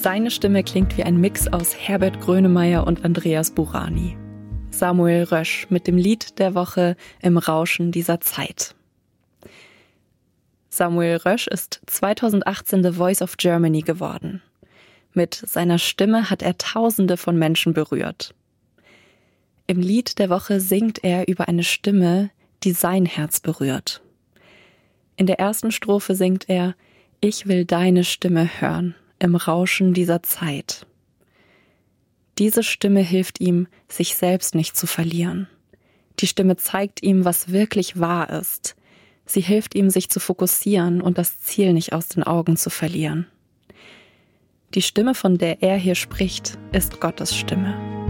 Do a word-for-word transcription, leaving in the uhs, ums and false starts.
Seine Stimme klingt wie ein Mix aus Herbert Grönemeyer und Andreas Burani. Samuel Rösch mit dem Lied der Woche Im Rauschen dieser Zeit. Samuel Rösch ist zweitausendachtzehn The Voice of Germany geworden. Mit seiner Stimme hat er Tausende von Menschen berührt. Im Lied der Woche singt er über eine Stimme, die sein Herz berührt. In der ersten Strophe singt er: Ich will deine Stimme hören, im Rauschen dieser Zeit. Diese Stimme hilft ihm, sich selbst nicht zu verlieren. Die Stimme zeigt ihm, was wirklich wahr ist. Sie hilft ihm, sich zu fokussieren und das Ziel nicht aus den Augen zu verlieren. Die Stimme, von der er hier spricht, ist Gottes Stimme.